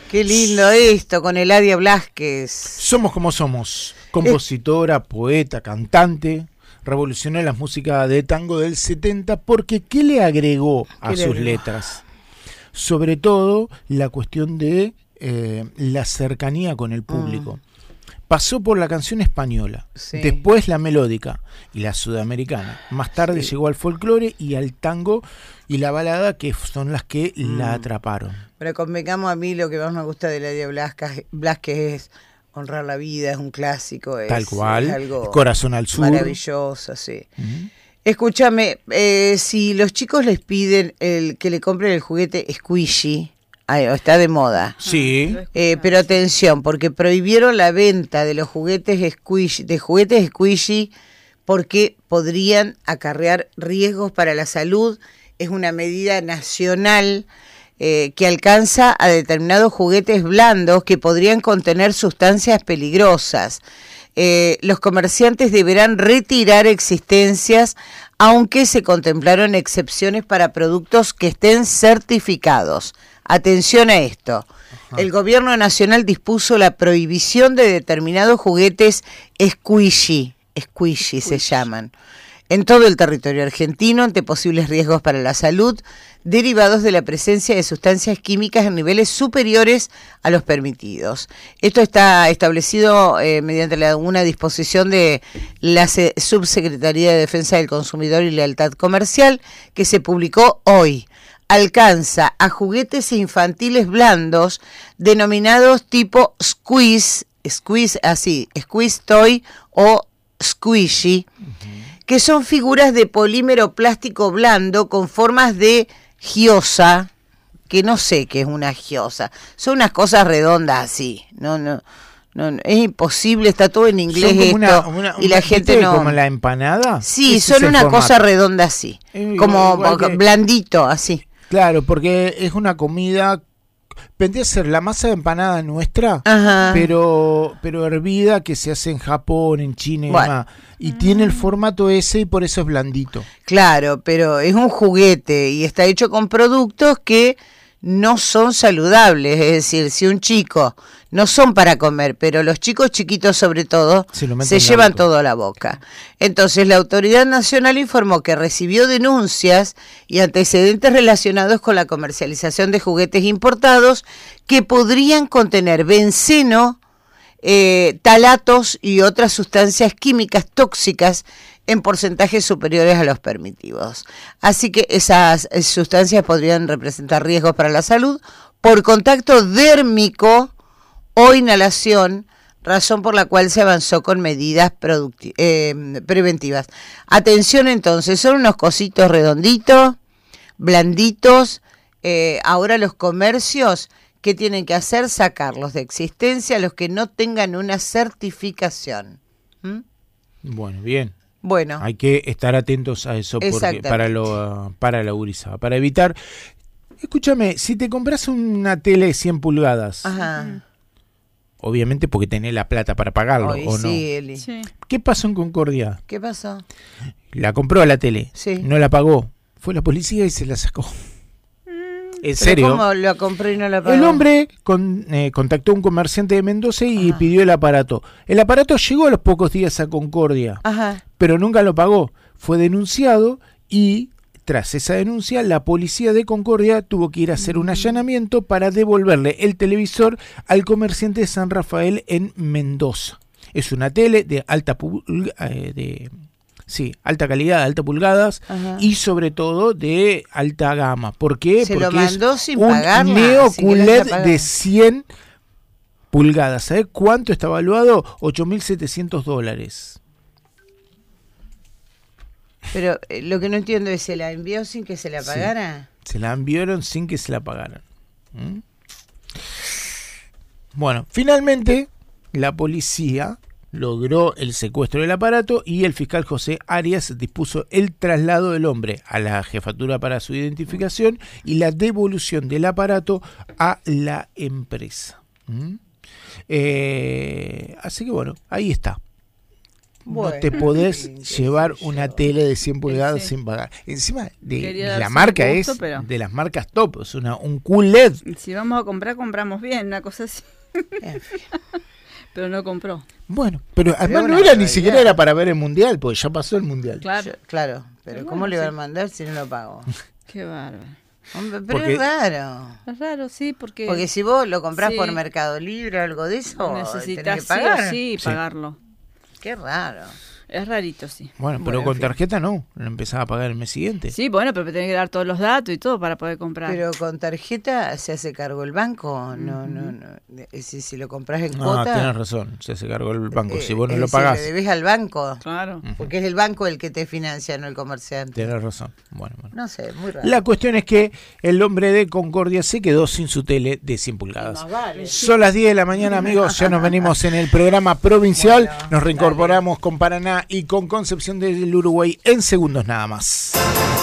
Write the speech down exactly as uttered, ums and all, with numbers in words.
Qué lindo esto con Eladia Blasquez. Somos como somos. Compositora, poeta, cantante. Revolucionó las músicas de tango del setenta porque ¿qué le agregó a ¿Qué le sus agregó? letras? Sobre todo la cuestión de eh, la cercanía con el público. Mm. Pasó por la canción española, sí. Después la melódica y la sudamericana. Más tarde sí. Llegó al folclore y al tango y la balada, que son las que mm. la atraparon. Pero convengamos, a mí lo que más me gusta de Eladia Blasquez, Blasquez es honrar la vida, es un clásico. Es, Tal cual, es algo Corazón al Sur. Maravilloso, sí. Uh-huh. Escúchame, eh, si los chicos les piden el que le compren el juguete Squishy, ay, está de moda. Sí. Eh, pero atención, porque prohibieron la venta de los juguetes Squishy, de juguetes Squishy, porque podrían acarrear riesgos para la salud. Es una medida nacional eh, que alcanza a determinados juguetes blandos que podrían contener sustancias peligrosas. Eh, los comerciantes deberán retirar existencias, aunque se contemplaron excepciones para productos que estén certificados. Atención a esto. Ajá. El gobierno nacional dispuso la prohibición de determinados juguetes squishy, squishy se llaman, en todo el territorio argentino ante posibles riesgos para la salud derivados de la presencia de sustancias químicas en niveles superiores a los permitidos. Esto está establecido eh, mediante la, una disposición de la Se- Subsecretaría de Defensa del Consumidor y Lealtad Comercial que se publicó hoy. Alcanza a juguetes infantiles blandos denominados tipo squeeze, squeeze así, squeeze toy o squishy, uh-huh. que son figuras de polímero plástico blando con formas de giosa, que no sé qué es una giosa, son unas cosas redondas así, no, no, no, no es imposible, está todo en inglés esto, una, una, y la gente no... ¿Como la empanada? Sí, son una formato. Cosa redonda así, eh, como que... blandito así. Claro, porque es una comida, vendría a ser la masa de empanada nuestra, ajá. pero pero hervida, que se hace en Japón, en China y bueno. demás. Y mm. tiene el formato ese y por eso es blandito. Claro, pero es un juguete y está hecho con productos que no son saludables. Es decir, si un chico, no son para comer, pero los chicos chiquitos sobre todo, se, se llevan boca. todo a la boca. Entonces la Autoridad Nacional informó que recibió denuncias y antecedentes relacionados con la comercialización de juguetes importados que podrían contener benceno, eh, talatos y otras sustancias químicas tóxicas en porcentajes superiores a los permitidos. Así que esas sustancias podrían representar riesgos para la salud por contacto dérmico o inhalación, razón por la cual se avanzó con medidas producti- eh, preventivas. Atención entonces, son unos cositos redonditos, blanditos. Eh, ahora los comercios, ¿qué tienen que hacer? Sacarlos de existencia los que no tengan una certificación. ¿Mm? Bueno, bien. Bueno, hay que estar atentos a eso porque para lo para la gurizada, para evitar. Escúchame, si te compras una tele cien pulgadas, ajá. obviamente porque tenés la plata para pagarlo, Hoy, ¿o sí, no? Eli. Sí. ¿Qué pasó en Concordia? ¿Qué pasó? La compró la tele, sí. no la pagó, fue la policía y se la sacó. ¿En ¿Pero serio? ¿Cómo la compró y no la pagó? El hombre con, eh, contactó a un comerciante de Mendoza y ajá. pidió el aparato. El aparato llegó a los pocos días a Concordia, ajá. pero nunca lo pagó. Fue denunciado y tras esa denuncia la policía de Concordia tuvo que ir a hacer un allanamiento para devolverle el televisor al comerciante de San Rafael en Mendoza. Es una tele de alta pulga, eh, de Sí, alta calidad, alta pulgadas, ajá. y sobre todo de alta gama. ¿Por qué? Se Porque lo mandó es sin un pagarla, Neo Q L E D de cien pulgadas. ¿Sabes cuánto está evaluado? ocho mil setecientos dólares. Pero eh, lo que no entiendo es, ¿se la envió sin que se la pagara? Sí, se la enviaron sin que se la pagaran. ¿Mm? Bueno, finalmente la policía logró el secuestro del aparato y el fiscal José Arias dispuso el traslado del hombre a la jefatura para su identificación y la devolución del aparato a la empresa. ¿Mm? Eh, así que bueno, ahí está. Bueno, no te podés qué llevar sé una yo. tele de cien pulgadas Sí. sin pagar. Encima de Quería la darse marca un gusto, es pero- de las marcas top, es una un Q L E D. Si vamos a comprar, compramos bien, una cosa así. En fin. Pero no compró. Bueno, pero además una no era ni barbaridad. siquiera era para ver el mundial, porque ya pasó el mundial. Claro. Yo- claro, pero Pero ¿cómo bueno, le van sí. a mandar si no lo pago? Qué bárbaro. Hombre, pero Porque- es raro. Es raro, sí, porque, Porque si vos lo comprás Sí. por Mercado Libre o algo de eso, tenés necesitas que sí pagar. o sí Sí. pagarlo. Qué raro. Es rarito, sí. Bueno, pero Bueno, con en fin. tarjeta no, lo empezaba a pagar el mes siguiente. Sí, bueno, pero tenés que dar todos los datos y todo para poder comprar. Pero con tarjeta se hace cargo el banco. No, no, no. Eh, Si, si lo compras en No, cuota. tenés razón, se se cargó el banco. eh, Si vos no es lo decir, pagás, le debes al banco. Claro. Porque es el banco el que te financia, no el comerciante. tenés razón. Bueno, bueno. No sé, muy raro. La cuestión es que el hombre de Concordia se quedó sin su tele de cien pulgadas. Más vale. Son las diez de la mañana, amigos. Ya nos venimos en el programa provincial. Bueno, Nos reincorporamos con Paraná y con Concepción del Uruguay en segundos nada más.